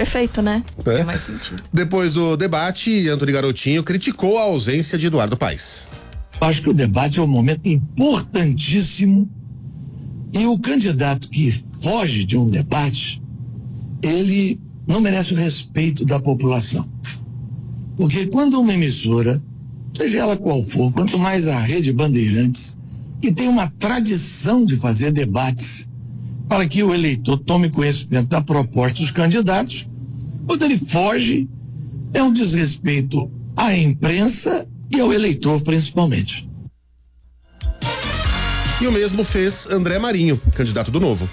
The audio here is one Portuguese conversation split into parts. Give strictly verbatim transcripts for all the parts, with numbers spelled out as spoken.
prefeito, né? É. Tem mais sentido. Depois do debate, Antony Garotinho criticou a ausência de Eduardo Paes. Acho que o debate é um momento importantíssimo e o candidato que foge de um debate, ele não merece o respeito da população. Porque quando uma emissora, seja ela qual for, quanto mais a Rede Bandeirantes, que tem uma tradição de fazer debates para que o eleitor tome conhecimento da proposta dos candidatos, quando ele foge, é um desrespeito à imprensa e ao eleitor principalmente. E o mesmo fez André Marinho, candidato do Novo.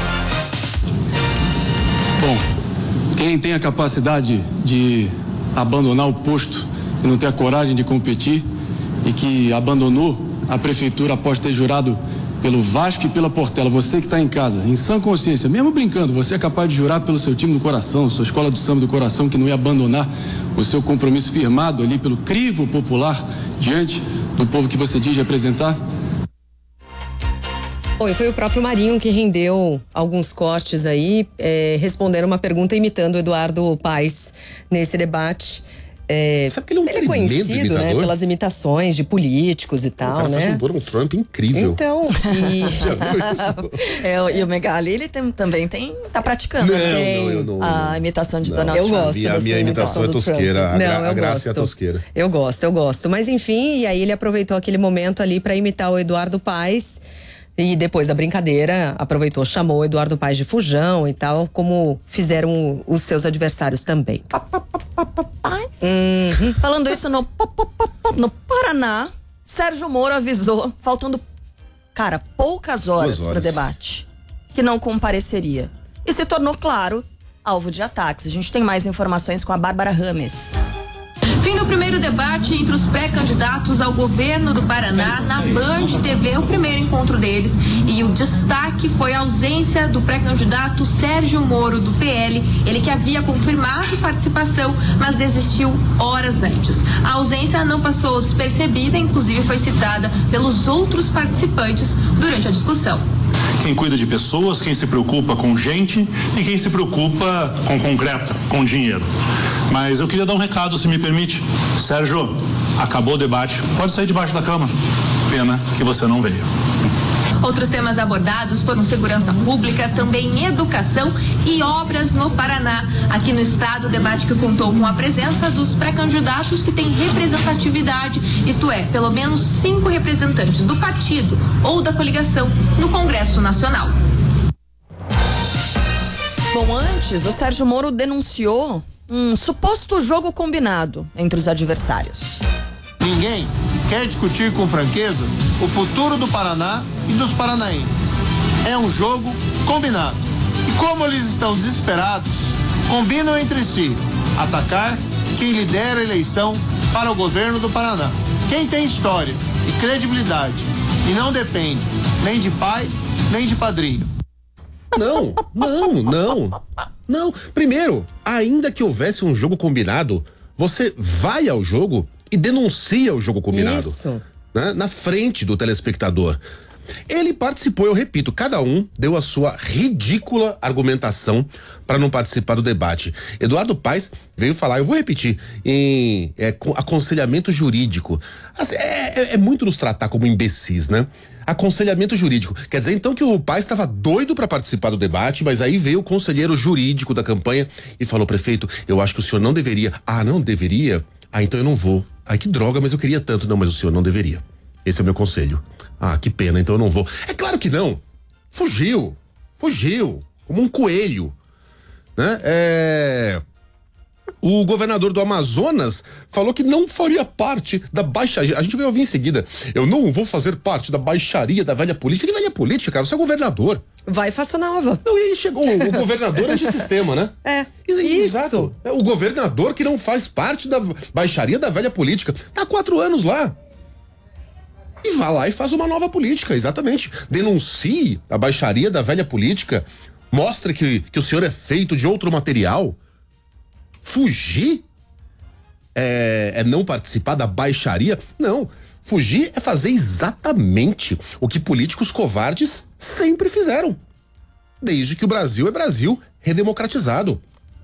Bom, quem tem a capacidade de abandonar o posto e não ter a coragem de competir e que abandonou a prefeitura após ter jurado pelo Vasco e pela Portela, você que está em casa, em sã consciência, mesmo brincando, você é capaz de jurar pelo seu time do coração, sua escola do samba do coração, que não ia abandonar o seu compromisso firmado ali pelo crivo popular diante do povo que você diz representar? Bom, e foi o próprio Marinho que rendeu alguns cortes aí, é, respondendo uma pergunta imitando o Eduardo Paes nesse debate. É, Sabe que ele é um ele é conhecido, né, pelas imitações de políticos e tal, o cara né? faz um Donald Trump incrível. Então, e... Já viu isso? É, e o Megali, ele tem, também tem, tá praticando Não, né? não, eu não- a imitação de não. Donald Eu Trump. gosto A minha- a dessa minha imitação é do tosqueira, Trump. a gra- Não, a eu graça é a gosto. tosqueira. Eu gosto, eu gosto. Mas enfim, e aí ele aproveitou aquele momento ali pra imitar o Eduardo Paes. E depois da brincadeira, aproveitou, chamou o Eduardo Paes de fujão e tal, como fizeram os seus adversários também. Paz. Falando isso no, no Paraná, Sérgio Moro avisou, faltando, cara, poucas horas, Duas para o horas. debate, que não compareceria. E se tornou, claro, alvo de ataques. A gente tem mais informações com a Bárbara Rames. Fim do primeiro debate entre os pré-candidatos ao governo do Paraná na Band T V, o primeiro encontro deles. E o destaque foi a ausência do pré-candidato Sérgio Moro, do P L. Ele que havia confirmado participação, mas desistiu horas antes. A ausência não passou despercebida, inclusive foi citada pelos outros participantes durante a discussão. Quem cuida de pessoas, quem se preocupa com gente e quem se preocupa com concreto, com dinheiro. Mas eu queria dar um recado, se me permite. Sérgio, acabou o debate. Pode sair debaixo da cama. Pena que você não veio. Outros temas abordados foram segurança pública, também educação e obras no Paraná. Aqui no estado, o debate que contou com a presença dos pré-candidatos que têm representatividade, isto é, pelo menos cinco representantes do partido ou da coligação no Congresso Nacional. Bom, antes, o Sérgio Moro denunciou um suposto jogo combinado entre os adversários. Ninguém quer discutir com franqueza o futuro do Paraná e dos paranaenses. É um jogo combinado. E como eles estão desesperados, combinam entre si atacar quem lidera a eleição para o governo do Paraná. Quem tem história e credibilidade e não depende nem de pai, nem de padrinho. Não, não, não. Não. Primeiro, ainda que houvesse um jogo combinado, você vai ao jogo e denuncia o jogo combinado. Isso. Né? Na frente do telespectador. Ele participou, eu repito, cada um deu a sua ridícula argumentação para não participar do debate. Eduardo Paes veio falar, eu vou repetir, em é, aconselhamento jurídico. Assim, é, é, é muito nos tratar como imbecis, né? Aconselhamento jurídico. Quer dizer, então, que o Paes estava doido para participar do debate, mas aí veio o conselheiro jurídico da campanha e falou: prefeito, eu acho que o senhor não deveria. Ah, não deveria? Ah, então eu não vou. Ai, que droga, mas eu queria tanto. Não, mas o senhor não deveria. Esse é o meu conselho. Ah, que pena, então eu não vou. É claro que não. Fugiu. Fugiu. Como um coelho. Né? É... O governador do Amazonas falou que não faria parte da baixaria. A gente vai ouvir em seguida. Eu não vou fazer parte da baixaria da velha política. Que velha política, cara? Você é governador. Vai faça nova. Não, e aí chegou o, o governador antissistema, né? É. E- Isso. Exato. É o governador que não faz parte da baixaria da velha política. Tá há quatro anos lá. E vá lá e faz uma nova política, exatamente. Denuncie a baixaria da velha política. Mostre que, que o senhor é feito de outro material. Fugir é, é não participar da baixaria? Não. Fugir é fazer exatamente o que políticos covardes sempre fizeram. Desde que o Brasil é Brasil redemocratizado.